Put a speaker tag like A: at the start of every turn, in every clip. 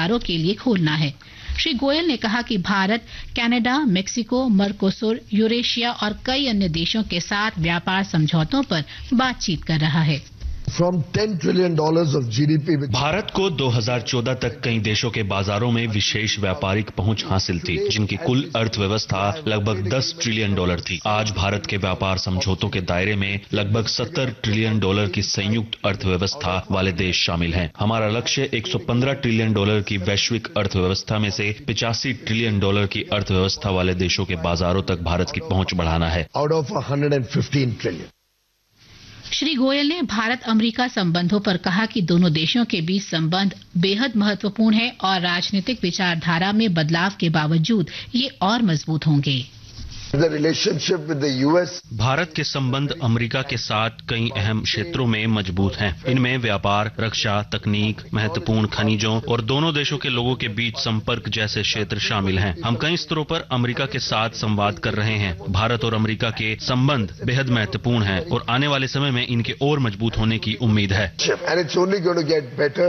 A: बाजारों के लिए खोलना है। श्री गोयल ने कहा कि Bharat Canada, Mexico, Mercosur, Eurasia और कई अन्य देशों के साथ व्यापार समझौतों पर बातचीत कर रहा है।
B: From $10 trillion of GDP
C: Bharat को 2014 तक कई देशों के बाजारों में विशेष व्यापारिक पहुंच हासिल थी, जिनकी कुल अर्थव्यवस्था लगभग $10 ट्रिलियन थी। आज भारत के व्यापार समझौतों के दायरे में लगभग $70 ट्रिलियन की संयुक्त अर्थव्यवस्था वाले देश शामिल हैं। हमारा लक्ष्य $115 ट्रिलियन की वैश्विक अर्थव्यवस्था में से $85 ट्रिलियन की अर्थव्यवस्था वाले देशों के बाजारों तक भारत की पहुंच बढ़ाना है।
B: out of 115 trillion.
A: Shri Goyal ने भारत अमेरिका संबंधों पर कहा कि दोनों देशों के बीच संबंध बेहद महत्वपूर्ण है और राजनीतिक विचारधारा में बदलाव के बावजूद ये और मजबूत होंगे।
B: The relationship with the US
C: Bharat के संबंध अमेरिका के साथ कई अहम क्षेत्रों में मजबूत हैं। इनमें व्यापार, रक्षा, तकनीक, महत्वपूर्ण खनिजों और दोनों देशों के लोगों के बीच संपर्क जैसे क्षेत्र शामिल हैं। हम कई स्तरों पर अमेरिका के साथ संवाद कर रहे हैं। भारत और अमेरिका के संबंध बेहद महत्वपूर्ण हैं और आने वाले समय में इनके और मजबूत होने की उम्मीद है।
B: and it's only going to get better.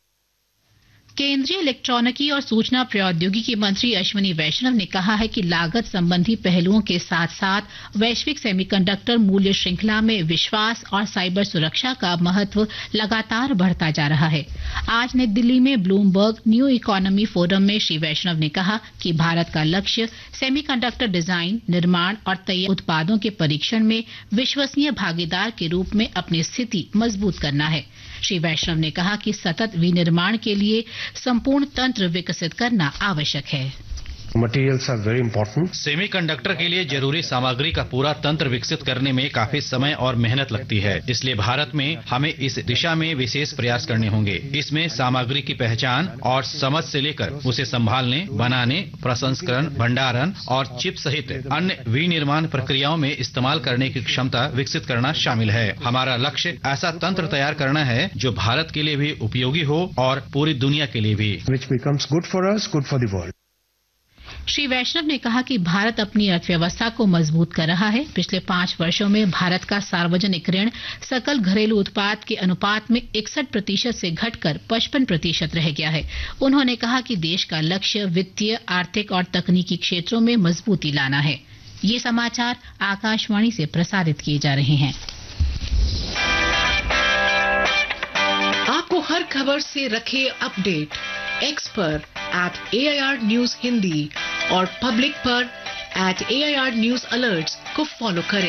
A: केंद्रीय इलेक्ट्रॉनिकी और सूचना प्रौद्योगिकी मंत्री अश्विनी वैष्णव ने कहा है कि लागत संबंधी पहलुओं के साथ साथ वैश्विक सेमीकंडक्टर मूल्य श्रृंखला में विश्वास और साइबर सुरक्षा का महत्व लगातार बढ़ता जा रहा है। आज नई दिल्ली में ब्लूमबर्ग न्यू इकोनॉमी फोरम में श्री वैष्णव ने कहा कि भारत का लक्ष्य सेमीकंडक्टर डिजाइन, निर्माण और तैयार उत्पादों के परीक्षण में विश्वसनीय भागीदार के रूप में अपनी स्थिति मजबूत करना है। श्री वैष्णव ने कहा कि सतत विनिर्माण के लिए संपूर्ण तंत्र विकसित करना आवश्यक है।
D: Materials are very important.
E: Semiconductor के लिए जरूरी सामग्री का पूरा तंत्र विकसित करने में काफी समय और मेहनत लगती है, इसलिए भारत में हमें इस दिशा में विशेष प्रयास करने होंगे। इसमें सामग्री की पहचान और समझ से लेकर उसे संभालने, बनाने, प्रसंस्करण, भंडारण और चिप सहित अन्य विनिर्माण प्रक्रियाओं में इस्तेमाल करने की क्षमता विकसित करना शामिल है। हमारा लक्ष्य ऐसा तंत्र तैयार करना है जो भारत के लिए भी उपयोगी हो और पूरी दुनिया के लिए भी।
D: Which becomes good for us, good for the world.
A: Shri वैष्णव ने कहा कि भारत अपनी अर्थव्यवस्था को मजबूत कर रहा है। पिछले 5 वर्षों में भारत का सार्वजनिक ऋण सकल घरेलू उत्पाद के अनुपात में 61% से घटकर 55% रह गया है। उन्होंने कहा कि देश का लक्ष्य वित्तीय, आर्थिक और तकनीकी क्षेत्रों में मजबूती लाना है। ये समाचार आकाशवाणी से प्रसारित किए जा रहे हैं।
F: आपको हर खबर से रखे अपडेट एक्स पर @AIR News हिंदी और पब्लिक पर @AIR News Alerts को फॉलो करें।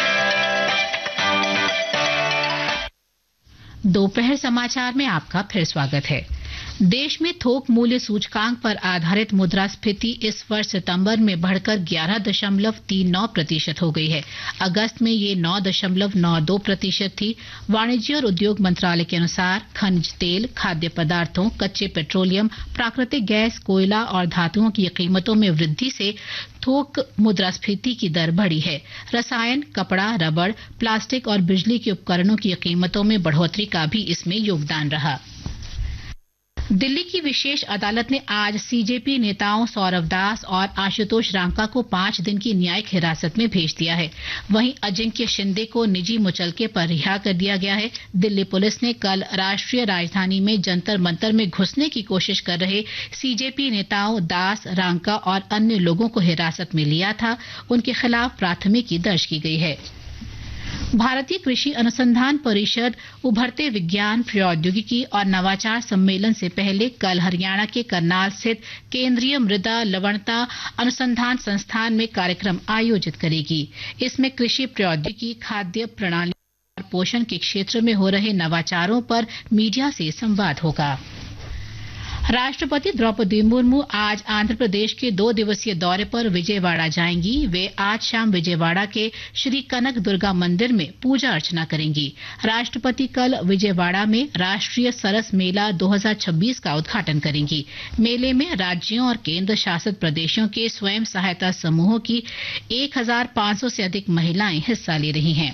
A: दोपहर समाचार में आपका फिर स्वागत है। देश में थोक मूल्य सूचकांक पर आधारित मुद्रास्फीति इस वर्ष सितंबर में बढ़कर 11.39% हो गई है। अगस्त में ये 9.92% थी। वाणिज्य और उद्योग मंत्रालय के अनुसार खनिज तेल, खाद्य पदार्थों, कच्चे पेट्रोलियम, प्राकृतिक गैस, कोयला और धातुओं की कीमतों में वृद्धि से थोक मुद्रास्फीति की दर बढ़ी है। रसायन, कपड़ा, रबड़, प्लास्टिक और बिजली के उपकरणों की कीमतों में बढ़ोतरी का भी इसमें योगदान रहा। दिल्ली की विशेष अदालत ने आज सीजेपी नेताओं सौरव दास और आशुतोष रांका को 5 दिन की न्यायिक हिरासत में भेज दिया है। वहीं अजिंक्य शिंदे को निजी मुचलके पर रिहा कर दिया गया है। दिल्ली पुलिस ने कल राष्ट्रीय राजधानी में जंतर मंतर में घुसने की कोशिश कर रहे सीजेपी नेताओं दास, रांका और अन्य लोगों को हिरासत में लिया था। उनके खिलाफ प्राथमिकी दर्ज की गई है। भारतीय कृषि अनुसंधान परिषद उभरते विज्ञान, प्रौद्योगिकी और नवाचार सम्मेलन से पहले कल हरियाणा के करनाल स्थित केंद्रीय मृदा लवणता अनुसंधान संस्थान में कार्यक्रम आयोजित करेगी। इसमें कृषि प्रौद्योगिकी, खाद्य प्रणाली और पोषण के क्षेत्र में हो रहे नवाचारों पर मीडिया से संवाद होगा। राष्ट्रपति द्रौपदी मुर्मू आज आंध्र प्रदेश के 2 दिवसीय दौरे पर विजयवाड़ा जाएंगी। वे आज शाम विजयवाड़ा के श्री कनक दुर्गा मंदिर में पूजा अर्चना करेंगी। राष्ट्रपति कल विजयवाड़ा में राष्ट्रीय सरस मेला 2026 का उद्घाटन करेंगी। मेले में राज्यों और केंद्र शासित प्रदेशों के स्वयं सहायता समूहों की 1500 से अधिक महिलाएं हिस्सा ले रही हैं।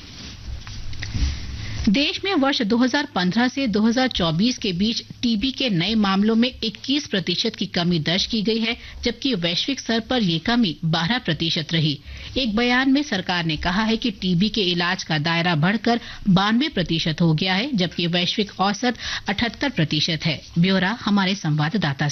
A: देश में वर्ष 2015 से 2024 के बीच टीबी के नए मामलों में 21% की कमी दर्ज की गई है, जबकि वैश्विक स्तर पर यह कमी 12% रही। एक बयान में सरकार ने कहा है कि टीबी के इलाज का दायरा बढ़कर 92% हो गया है, जबकि वैश्विक औसत 78% है। ब्यौरा हमारे संवाददाता